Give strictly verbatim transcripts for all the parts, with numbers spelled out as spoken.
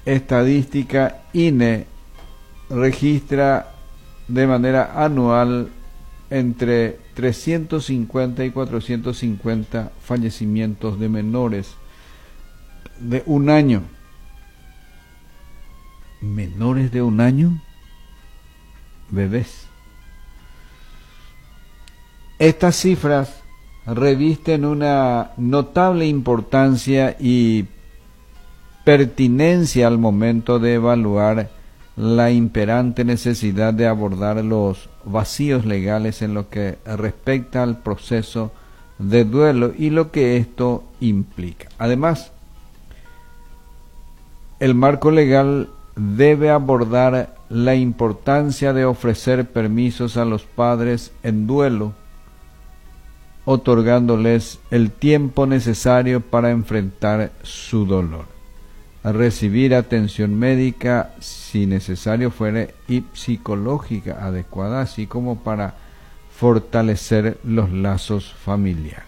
estadística, I N E registra de manera anual entre trescientos cincuenta y cuatrocientos cincuenta fallecimientos de menores de un año. ¿Menores de un año? Bebés. Estas cifras revisten una notable importancia y pertinencia al momento de evaluar la imperante necesidad de abordar los vacíos legales en lo que respecta al proceso de duelo y lo que esto implica. Además, el marco legal debe abordar la importancia de ofrecer permisos a los padres en duelo, otorgándoles el tiempo necesario para enfrentar su dolor, a recibir atención médica si necesario fuere y psicológica adecuada, así como para fortalecer los lazos familiares.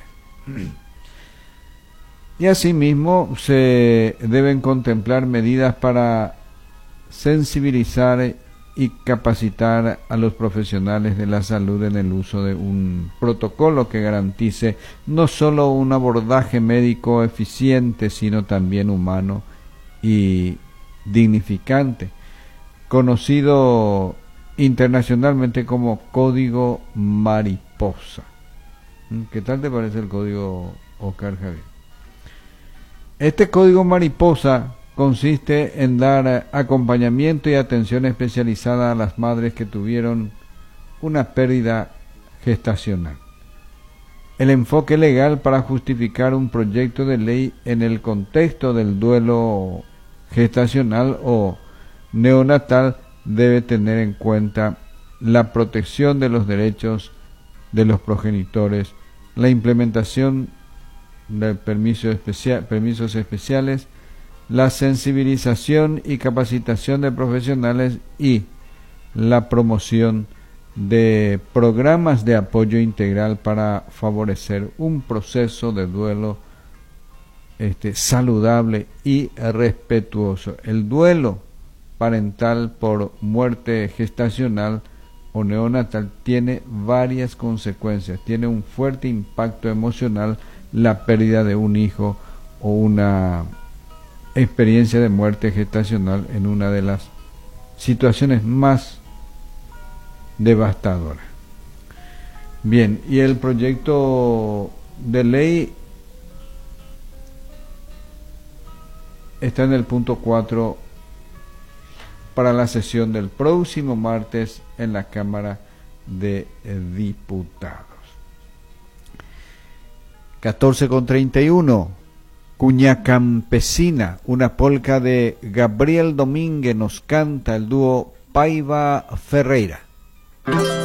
Y asimismo se deben contemplar medidas para sensibilizar y capacitar a los profesionales de la salud en el uso de un protocolo que garantice no solo un abordaje médico eficiente, sino también humano y dignificante, conocido internacionalmente como Código Mariposa. ¿Qué tal te parece el código, Oscar Javier? Este Código Mariposa consiste en dar acompañamiento y atención especializada a las madres que tuvieron una pérdida gestacional. El enfoque legal para justificar un proyecto de ley en el contexto del duelo gestacional o neonatal debe tener en cuenta la protección de los derechos de los progenitores, la implementación de permisos, especial, permisos especiales, la sensibilización y capacitación de profesionales y la promoción de programas de apoyo integral para favorecer un proceso de duelo este, saludable y respetuoso. El duelo parental por muerte gestacional o neonatal tiene varias consecuencias, tiene un fuerte impacto emocional la pérdida de un hijo o una experiencia de muerte gestacional en una de las situaciones más devastadoras. Bien, y el proyecto de ley está en el punto cuatro para la sesión del próximo martes en la Cámara de Diputados. catorce con treinta y uno. Cuña Campesina, una polca de Gabriel Domínguez, nos canta el dúo Paiva Ferreira.